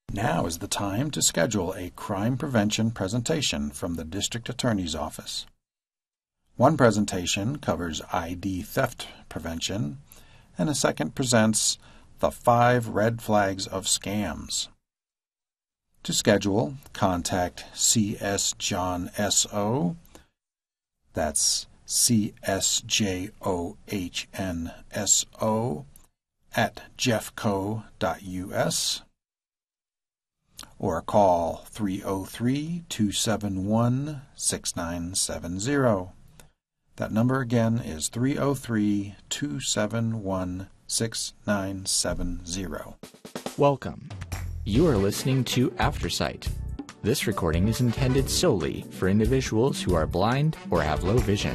Now is the time to schedule a crime prevention presentation from the District Attorney's Office. One presentation covers ID theft prevention, and a second presents the 5 red flags of scams. To schedule, contact C.S. John S.O. That's CSJOHNSO at jeffco.us, or call 303-271-6970. That number again is 303-271-6970. Welcome. You are listening to Aftersight. This recording is intended solely for individuals who are blind or have low vision.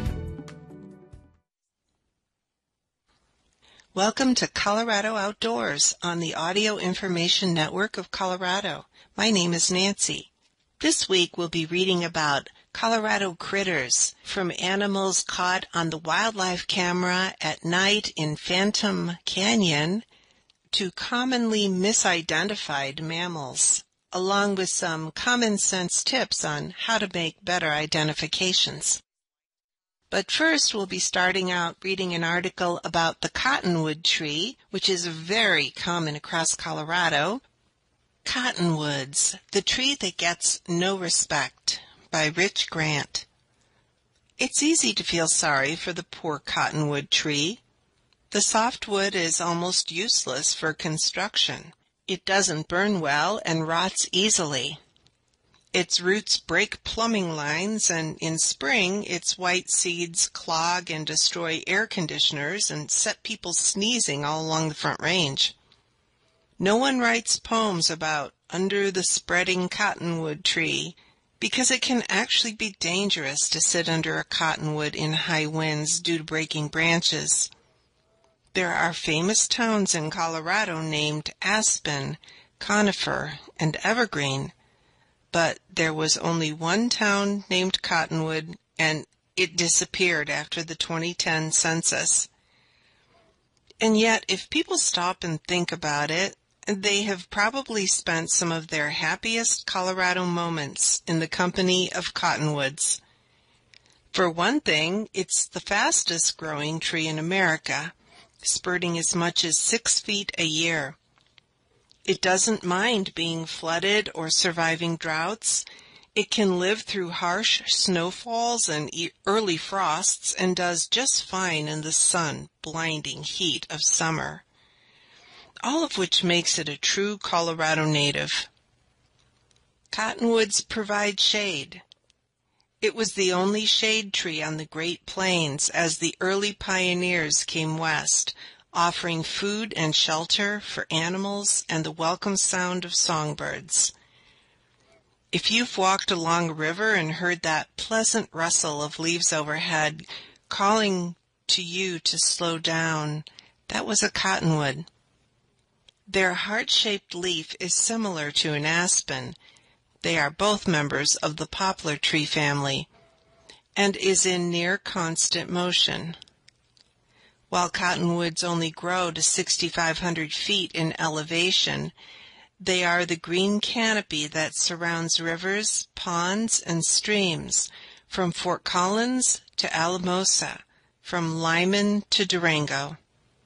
Welcome to Colorado Outdoors on the Audio Information Network of Colorado. My name is Nancy. This week we'll be reading about Colorado critters, from animals caught on the wildlife camera at night in Phantom Canyon to commonly misidentified mammals, along with some common sense tips on how to make better identifications. But first, we'll be starting out reading an article about the cottonwood tree, which is very common across Colorado. Cottonwoods, the tree that gets no respect, by Rich Grant. It's easy to feel sorry for the poor cottonwood tree. The softwood is almost useless for construction. It doesn't burn well and rots easily. Its roots break plumbing lines, and in spring its white seeds clog and destroy air conditioners and set people sneezing all along the Front Range. No one writes poems about Under the Spreading Cottonwood Tree, because it can actually be dangerous to sit under a cottonwood in high winds due to breaking branches. There are famous towns in Colorado named Aspen, Conifer, and Evergreen, but there was only one town named Cottonwood, and it disappeared after the 2010 census. And yet, if people stop and think about it, they have probably spent some of their happiest Colorado moments in the company of cottonwoods. For one thing, it's the fastest growing tree in America, spurting as much as 6 feet a year. It doesn't mind being flooded or surviving droughts. It can live through harsh snowfalls and early frosts and does just fine in the sun-blinding heat of summer, all of which makes it a true Colorado native. Cottonwoods provide shade. It was the only shade tree on the Great Plains as the early pioneers came west, offering food and shelter for animals and the welcome sound of songbirds. If you've walked along a river and heard that pleasant rustle of leaves overhead calling to you to slow down, that was a cottonwood. Their heart-shaped leaf is similar to an aspen. They are both members of the poplar tree family and is in near constant motion. While cottonwoods only grow to 6,500 feet in elevation, they are the green canopy that surrounds rivers, ponds, and streams, from Fort Collins to Alamosa, from Lyman to Durango.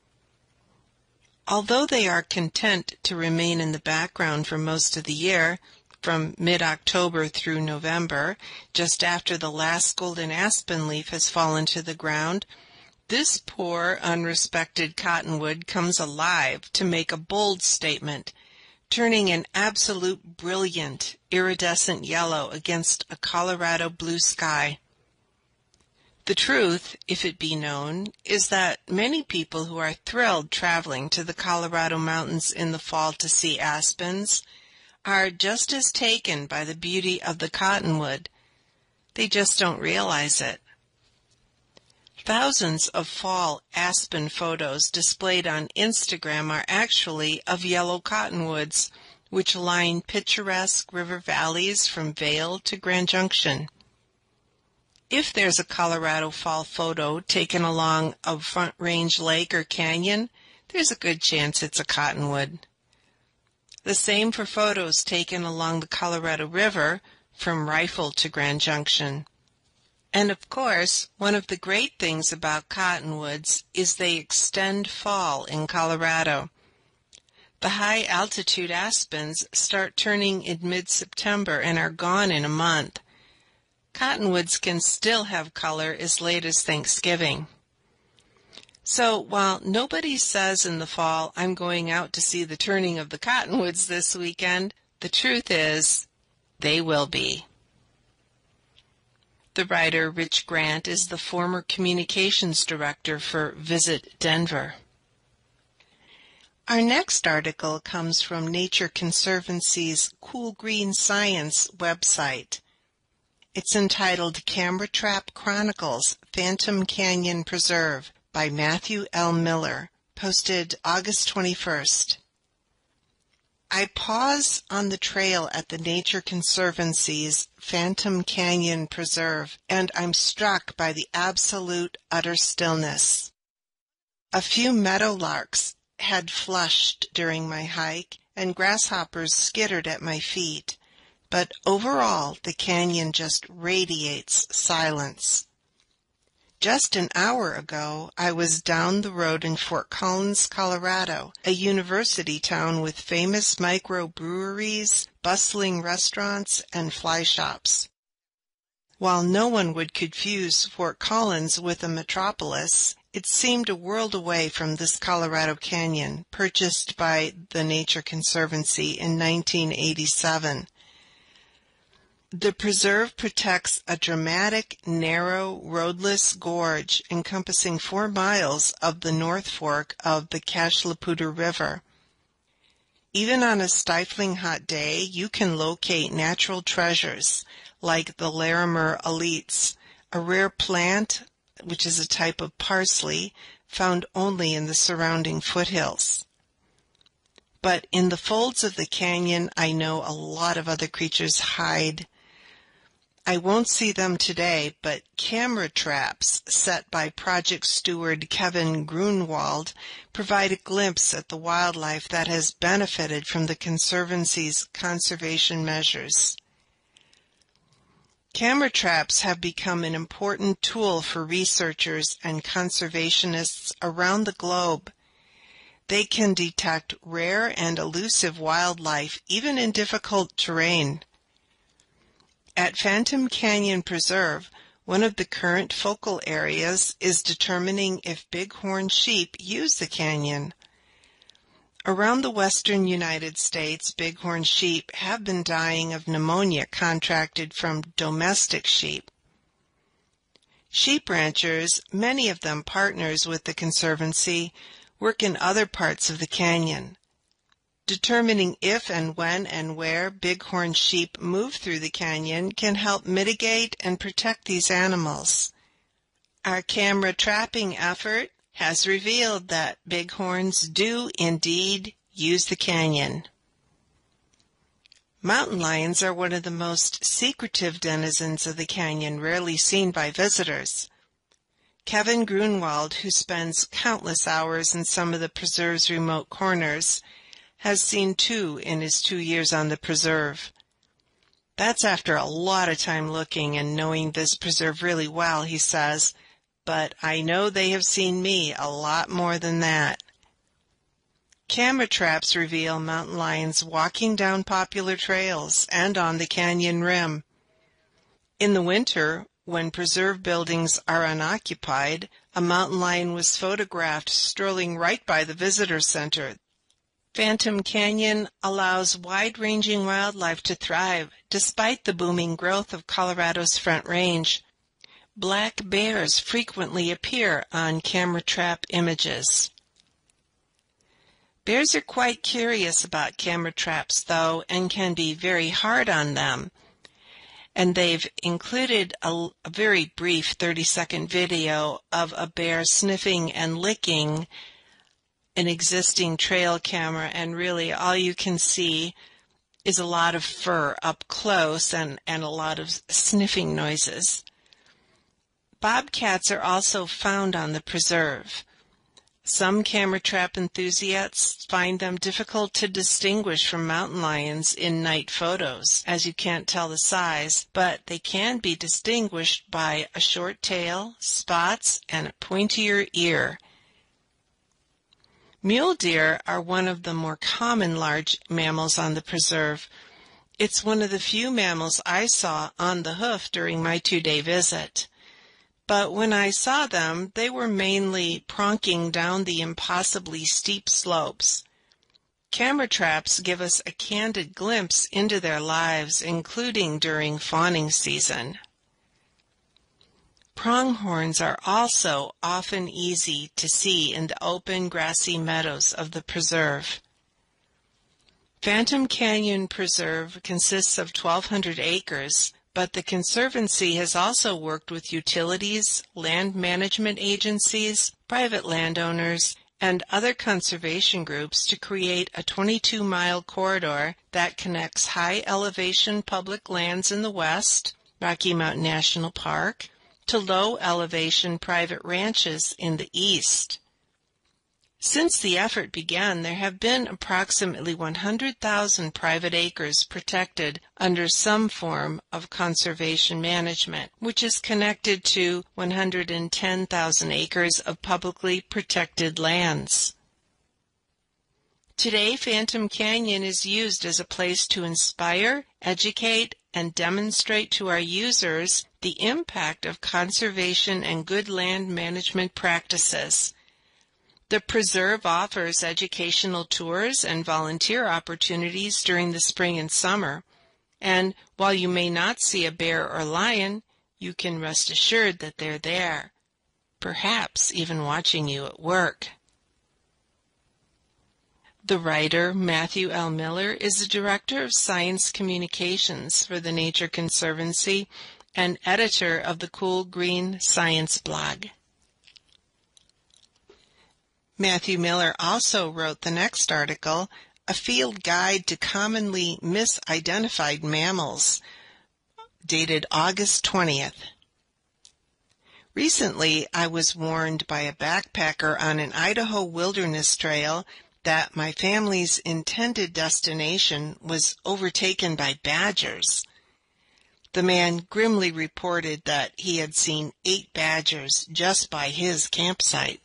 Although they are content to remain in the background for most of the year, from mid-October through November, just after the last golden aspen leaf has fallen to the ground, this poor, unrespected cottonwood comes alive to make a bold statement, turning an absolute brilliant, iridescent yellow against a Colorado blue sky. The truth, if it be known, is that many people who are thrilled traveling to the Colorado mountains in the fall to see aspens are just as taken by the beauty of the cottonwood. They just don't realize it. Thousands of fall aspen photos displayed on Instagram are actually of yellow cottonwoods, which line picturesque river valleys from Vail to Grand Junction. If there's a Colorado fall photo taken along a Front Range lake or canyon, there's a good chance it's a cottonwood. The same for photos taken along the Colorado River from Rifle to Grand Junction. And of course, one of the great things about cottonwoods is they extend fall in Colorado. The high-altitude aspens start turning in mid-September and are gone in a month. Cottonwoods can still have color as late as Thanksgiving. So while nobody says in the fall, I'm going out to see the turning of the cottonwoods this weekend, the truth is, they will be. The writer Rich Grant is the former communications director for Visit Denver. Our next article comes from Nature Conservancy's Cool Green Science website. It's entitled Camera Trap Chronicles, Phantom Canyon Preserve by Matthew L. Miller, posted August 21st. I pause on the trail at the Nature Conservancy's Phantom Canyon Preserve, and I'm struck by the absolute utter stillness. A few meadowlarks had flushed during my hike, and grasshoppers skittered at my feet, but overall the canyon just radiates silence. Just an hour ago, I was down the road in Fort Collins, Colorado, a university town with famous microbreweries, bustling restaurants, and fly shops. While no one would confuse Fort Collins with a metropolis, it seemed a world away from this Colorado Canyon, purchased by the Nature Conservancy in 1987. The preserve protects a dramatic, narrow, roadless gorge encompassing 4 miles of the North Fork of the Kashlapooter River. Even on a stifling hot day, you can locate natural treasures like the Larimer aletes, a rare plant which is a type of parsley found only in the surrounding foothills. But in the folds of the canyon, I know a lot of other creatures hide. I won't see them today, but camera traps set by project steward Kevin Grunwald provide a glimpse at the wildlife that has benefited from the Conservancy's conservation measures. Camera traps have become an important tool for researchers and conservationists around the globe. They can detect rare and elusive wildlife even in difficult terrain. At Phantom Canyon Preserve, one of the current focal areas is determining if bighorn sheep use the canyon. Around the western United States, bighorn sheep have been dying of pneumonia contracted from domestic sheep. Sheep ranchers, many of them partners with the Conservancy, work in other parts of the canyon. Determining if and when and where bighorn sheep move through the canyon can help mitigate and protect these animals. Our camera trapping effort has revealed that bighorns do indeed use the canyon. Mountain lions are one of the most secretive denizens of the canyon, rarely seen by visitors. Kevin Grunwald, who spends countless hours in some of the preserve's remote corners, has seen 2 in his 2 years on the preserve. That's after a lot of time looking and knowing this preserve really well, he says, but I know they have seen me a lot more than that. Camera traps reveal mountain lions walking down popular trails and on the canyon rim. In the winter, when preserve buildings are unoccupied, a mountain lion was photographed strolling right by the visitor center. Phantom Canyon allows wide-ranging wildlife to thrive despite the booming growth of Colorado's Front Range. Black bears frequently appear on camera trap images. Bears are quite curious about camera traps, though, and can be very hard on them. And they've included a very brief 30-second video of a bear sniffing and licking an existing trail camera, and really all you can see is a lot of fur up close and a lot of sniffing noises. Bobcats are also found on the preserve. Some camera trap enthusiasts find them difficult to distinguish from mountain lions in night photos, as you can't tell the size, but they can be distinguished by a short tail, spots, and a pointier ear. Mule deer are one of the more common large mammals on the preserve. It's one of the few mammals I saw on the hoof during my 2-day visit. But when I saw them, they were mainly pronking down the impossibly steep slopes. Camera traps give us a candid glimpse into their lives, including during fawning season. Pronghorns are also often easy to see in the open grassy meadows of the preserve. Phantom Canyon Preserve consists of 1,200 acres, but the Conservancy has also worked with utilities, land management agencies, private landowners, and other conservation groups to create a 22-mile corridor that connects high-elevation public lands in the west, Rocky Mountain National Park, to low-elevation private ranches in the east. Since the effort began, there have been approximately 100,000 private acres protected under some form of conservation management, which is connected to 110,000 acres of publicly protected lands. Today, Phantom Canyon is used as a place to inspire, educate, and demonstrate to our users the impact of conservation and good land management practices. The preserve offers educational tours and volunteer opportunities during the spring and summer, and while you may not see a bear or lion, you can rest assured that they're there, perhaps even watching you at work. The writer, Matthew L. Miller, is the Director of Science Communications for the Nature Conservancy and editor of the Cool Green Science blog. Matthew Miller also wrote the next article, A Field Guide to Commonly Misidentified Mammals, dated August 20th. Recently, I was warned by a backpacker on an Idaho wilderness trail that my family's intended destination was overtaken by badgers. The man grimly reported that he had seen 8 badgers just by his campsite.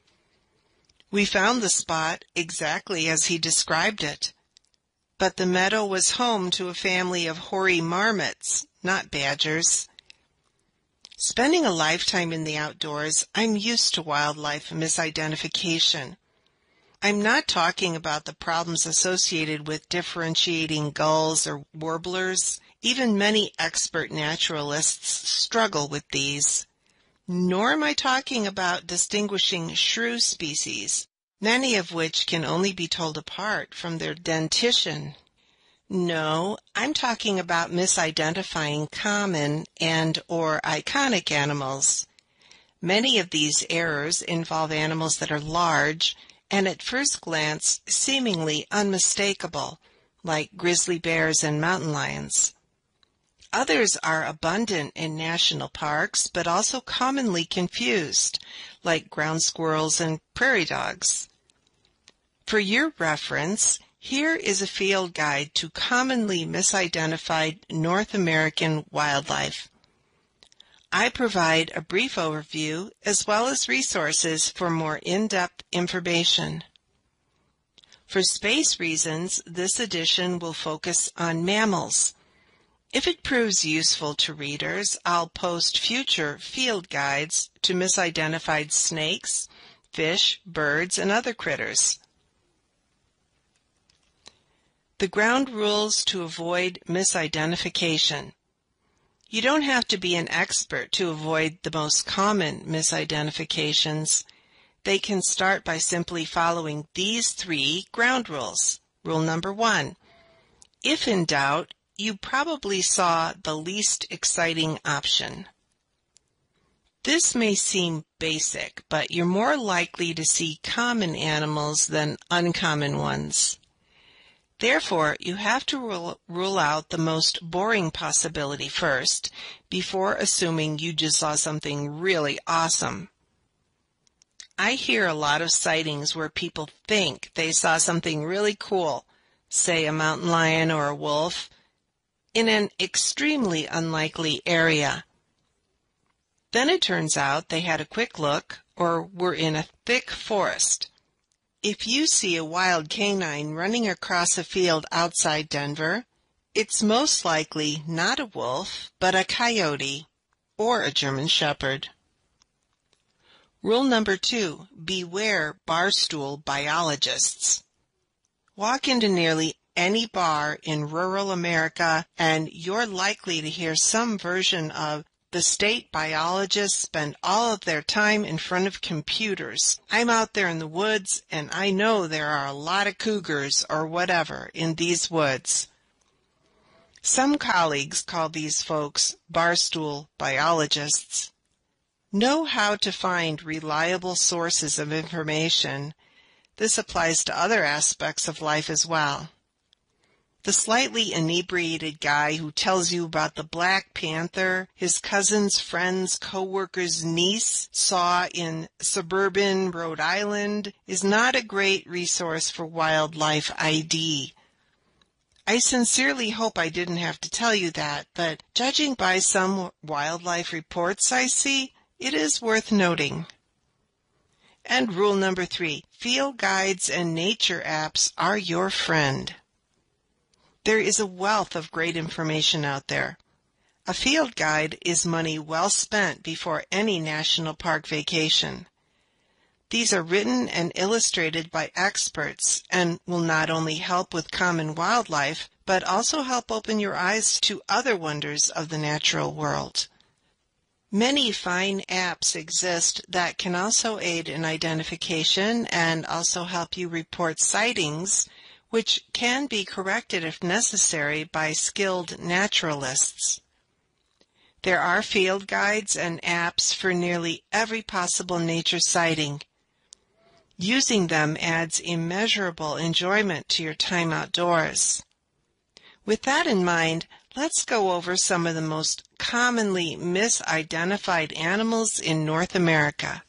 We found the spot exactly as he described it, but the meadow was home to a family of hoary marmots, not badgers. Spending a lifetime in the outdoors, I'm used to wildlife misidentification. I'm not talking about the problems associated with differentiating gulls or warblers. Even many expert naturalists struggle with these. Nor am I talking about distinguishing shrew species, many of which can only be told apart from their dentition. No, I'm talking about misidentifying common and/or iconic animals. Many of these errors involve animals that are large and at first glance seemingly unmistakable, like grizzly bears and mountain lions. Others are abundant in national parks, but also commonly confused, like ground squirrels and prairie dogs. For your reference, here is a field guide to commonly misidentified North American wildlife. I provide a brief overview as well as resources for more in-depth information. For space reasons, this edition will focus on mammals. If it proves useful to readers, I'll post future field guides to misidentified snakes, fish, birds, and other critters. The ground rules to avoid misidentification. You don't have to be an expert to avoid the most common misidentifications. They can start by simply following these 3 ground rules. Rule number 1. If in doubt, you probably saw the least exciting option. This may seem basic, but you're more likely to see common animals than uncommon ones. Therefore, you have to rule out the most boring possibility first, before assuming you just saw something really awesome. I hear a lot of sightings where people think they saw something really cool, say a mountain lion or a wolf, in an extremely unlikely area. Then it turns out they had a quick look or were in a thick forest. If you see a wild canine running across a field outside Denver, it's most likely not a wolf, but a coyote or a German shepherd. Rule number 2, beware barstool biologists. Walk into nearly any bar in rural America and you're likely to hear some version of the state biologists spend all of their time in front of computers. I'm out there in the woods and I know there are a lot of cougars or whatever in these woods. Some colleagues call these folks barstool biologists. Know how to find reliable sources of information. This applies to other aspects of life as well. The slightly inebriated guy who tells you about the Black Panther his cousin's friend's co-worker's niece saw in suburban Rhode Island is not a great resource for wildlife ID. I sincerely hope I didn't have to tell you that, but judging by some wildlife reports I see, it is worth noting. And rule number 3, field guides and nature apps are your friend. There is a wealth of great information out there. A field guide is money well spent before any national park vacation. These are written and illustrated by experts and will not only help with common wildlife, but also help open your eyes to other wonders of the natural world. Many fine apps exist that can also aid in identification and also help you report sightings, which can be corrected if necessary by skilled naturalists. There are field guides and apps for nearly every possible nature sighting. Using them adds immeasurable enjoyment to your time outdoors. With that in mind, let's go over some of the most commonly misidentified animals in North America.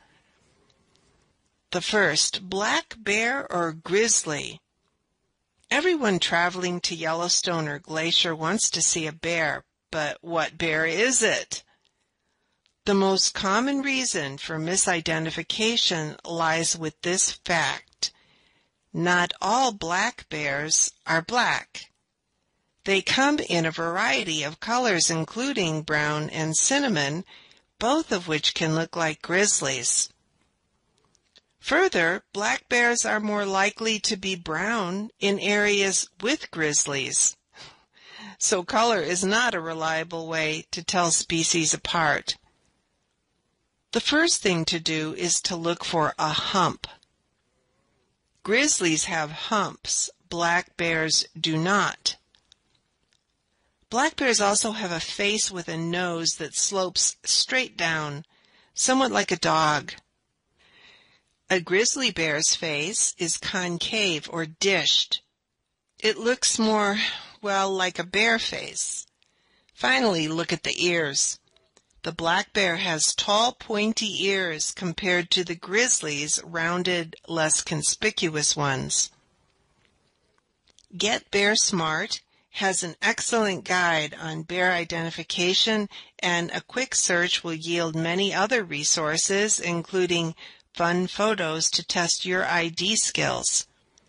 The first, black bear or grizzly. Everyone traveling to Yellowstone or Glacier wants to see a bear, but what bear is it? The most common reason for misidentification lies with this fact. Not all black bears are black. They come in a variety of colors, including brown and cinnamon, both of which can look like grizzlies. Further, black bears are more likely to be brown in areas with grizzlies. So color is not a reliable way to tell species apart. The first thing to do is to look for a hump. Grizzlies have humps. Black bears do not. Black bears also have a face with a nose that slopes straight down, somewhat like a dog. A grizzly bear's face is concave or dished. It looks more, like a bear face. Finally, look at the ears. The black bear has tall, pointy ears compared to the grizzly's rounded, less conspicuous ones. Get Bear Smart has an excellent guide on bear identification, and a quick search will yield many other resources, including fun photos to test your ID skills.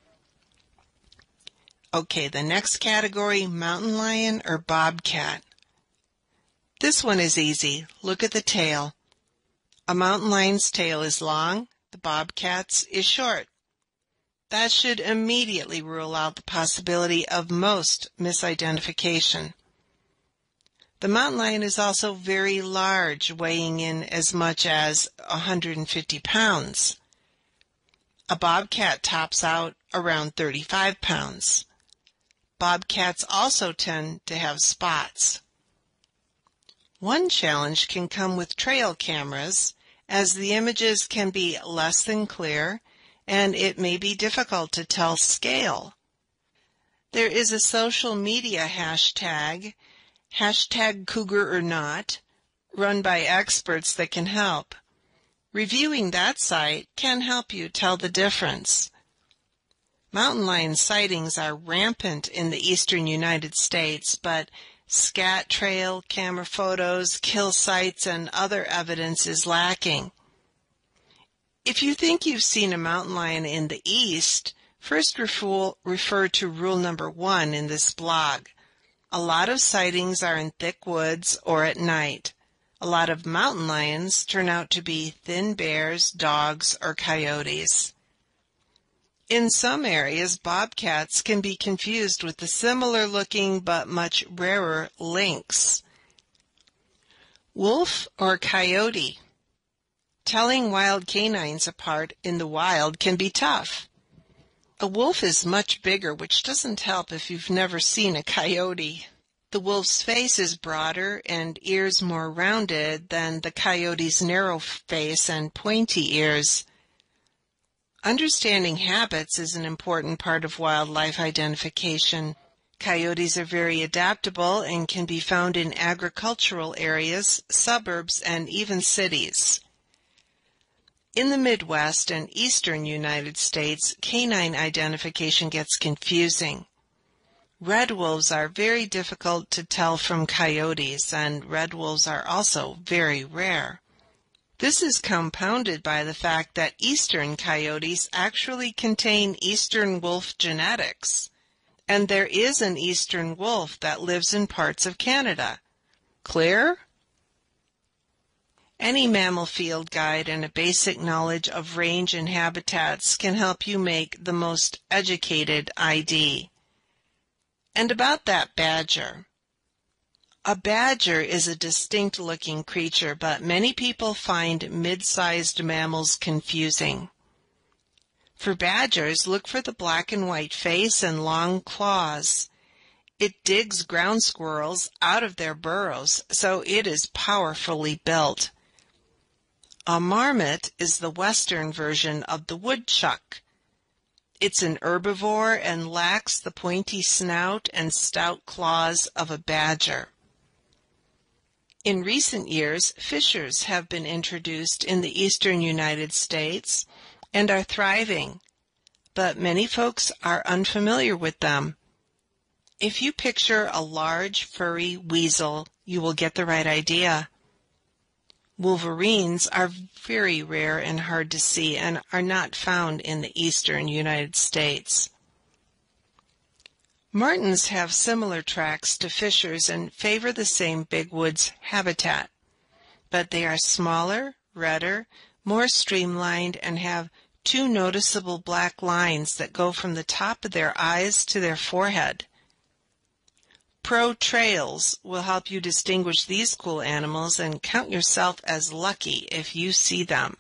Okay, the next category, mountain lion or bobcat. This one is easy. Look at the tail. A mountain lion's tail is long, the bobcat's is short. That should immediately rule out the possibility of most misidentification. The mountain lion is also very large, weighing in as much as 150 pounds. A bobcat tops out around 35 pounds. Bobcats also tend to have spots. One challenge can come with trail cameras, as the images can be less than clear, and it may be difficult to tell scale. There is a social media hashtag #CougarOrNot, run by experts that can help. Reviewing that site can help you tell the difference. Mountain lion sightings are rampant in the eastern United States, but scat trail, camera photos, kill sites, and other evidence is lacking. If you think you've seen a mountain lion in the east, first refer to rule number 1 in this blog. A lot of sightings are in thick woods or at night. A lot of mountain lions turn out to be thin bears, dogs, or coyotes. In some areas, bobcats can be confused with the similar-looking but much rarer lynx. Wolf or coyote? Telling wild canines apart in the wild can be tough. A wolf is much bigger, which doesn't help if you've never seen a coyote. The wolf's face is broader and ears more rounded than the coyote's narrow face and pointy ears. Understanding habits is an important part of wildlife identification. Coyotes are very adaptable and can be found in agricultural areas, suburbs, and even cities. In the Midwest and eastern United States, canine identification gets confusing. Red wolves are very difficult to tell from coyotes, and red wolves are also very rare. This is compounded by the fact that eastern coyotes actually contain eastern wolf genetics, and there is an eastern wolf that lives in parts of Canada. Clear? Any mammal field guide and a basic knowledge of range and habitats can help you make the most educated ID. And about that badger. A badger is a distinct-looking creature, but many people find mid-sized mammals confusing. For badgers, look for the black and white face and long claws. It digs ground squirrels out of their burrows, so it is powerfully built. A marmot is the western version of the woodchuck. It's an herbivore and lacks the pointy snout and stout claws of a badger. In recent years, fishers have been introduced in the eastern United States and are thriving, but many folks are unfamiliar with them. If you picture a large, furry weasel, you will get the right idea. Wolverines are very rare and hard to see and are not found in the eastern United States. Martens have similar tracks to fishers and favor the same big woods habitat, but they are smaller, redder, more streamlined, and have 2 noticeable black lines that go from the top of their eyes to their forehead. Pro Trails will help you distinguish these cool animals and count yourself as lucky if you see them.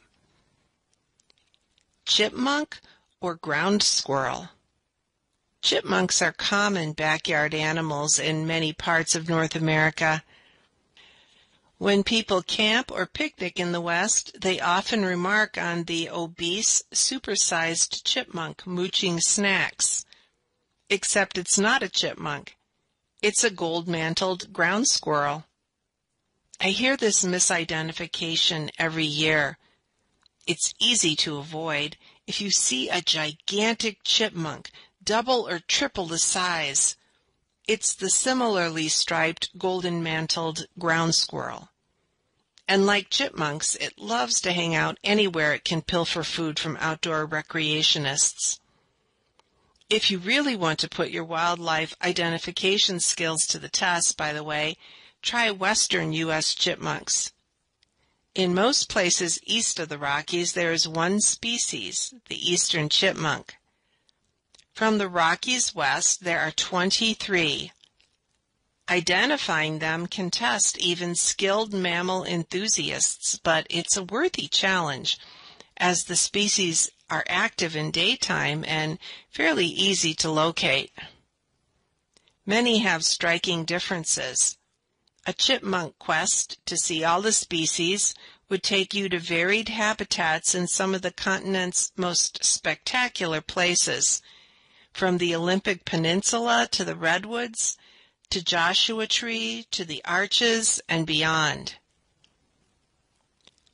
Chipmunk or ground squirrel? Chipmunks are common backyard animals in many parts of North America. When people camp or picnic in the West, they often remark on the obese, supersized chipmunk mooching snacks. Except it's not a chipmunk. It's a gold-mantled ground squirrel. I hear this misidentification every year. It's easy to avoid. If you see a gigantic chipmunk, double or triple the size, it's the similarly striped golden-mantled ground squirrel. And like chipmunks, it loves to hang out anywhere it can pilfer food from outdoor recreationists. If you really want to put your wildlife identification skills to the test, by the way, try western U.S. chipmunks. In most places east of the Rockies, there is one species, the eastern chipmunk. From the Rockies west, there are 23. Identifying them can test even skilled mammal enthusiasts, but it's a worthy challenge, as the species are active in daytime and fairly easy to locate. Many have striking differences. A chipmunk quest to see all the species would take you to varied habitats in some of the continent's most spectacular places, from the Olympic Peninsula to the Redwoods, to Joshua Tree, to the Arches, and beyond.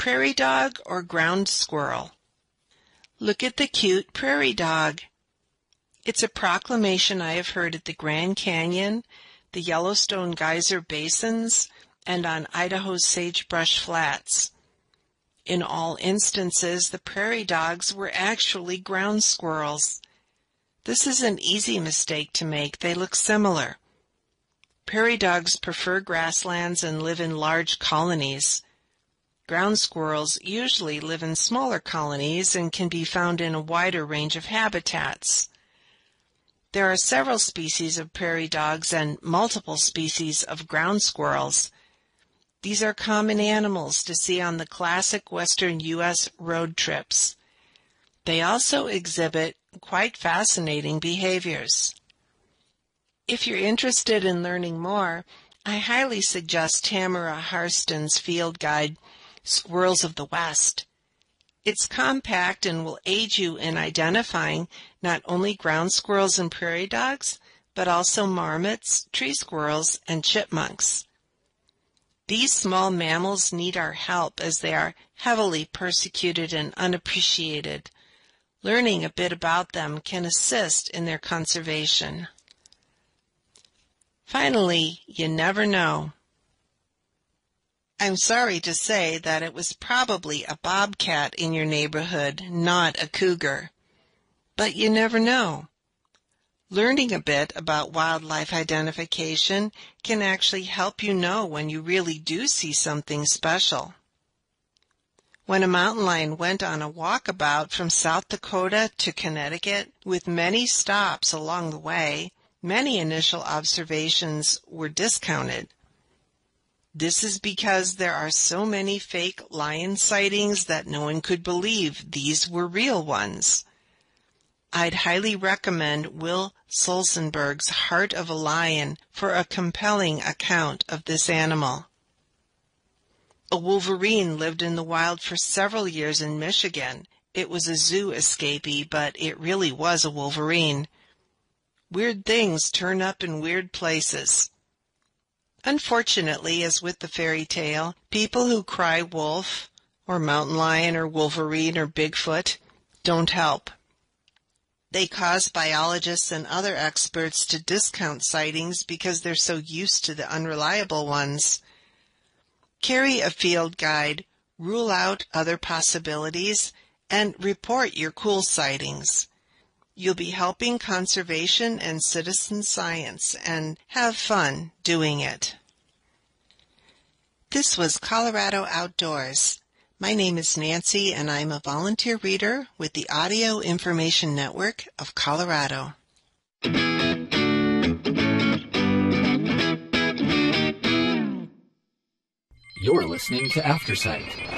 prairie dog or ground squirrel? Look at the cute prairie dog. It's a proclamation I have heard at the Grand Canyon, the Yellowstone Geyser Basins, and on Idaho's Sagebrush Flats. In all instances, the prairie dogs were actually ground squirrels. This is an easy mistake to make. They look similar. Prairie dogs prefer grasslands and live in large colonies. Ground squirrels usually live in smaller colonies and can be found in a wider range of habitats. There are several species of prairie dogs and multiple species of ground squirrels. These are common animals to see on the classic western U.S. road trips. They also exhibit quite fascinating behaviors. If you're interested in learning more, I highly suggest Tamara Harston's field guide, Squirrels of the West. It's compact and will aid you in identifying not only ground squirrels and prairie dogs, but also marmots, tree squirrels, and chipmunks. These small mammals need our help as they are heavily persecuted and unappreciated. Learning a bit about them can assist in their conservation. Finally, you never know. I'm sorry to say that it was probably a bobcat in your neighborhood, not a cougar. But you never know. Learning a bit about wildlife identification can actually help you know when you really do see something special. When a mountain lion went on a walkabout from South Dakota to Connecticut, with many stops along the way, many initial observations were discounted. This is because there are so many fake lion sightings that no one could believe these were real ones. I'd highly recommend Will Solsenberg's Heart of a Lion for a compelling account of this animal. A wolverine lived in the wild for several years in Michigan. It was a zoo escapee, but it really was a wolverine. Weird things turn up in weird places. Unfortunately, as with the fairy tale, people who cry wolf, or mountain lion, or wolverine, or Bigfoot don't help. They cause biologists and other experts to discount sightings because they're so used to the unreliable ones. Carry a field guide, rule out other possibilities, and report your cool sightings. You'll be helping conservation and citizen science, and have fun doing it. This was Colorado Outdoors. My name is Nancy, and I'm a volunteer reader with the Audio Information Network of Colorado. You're listening to Aftersight.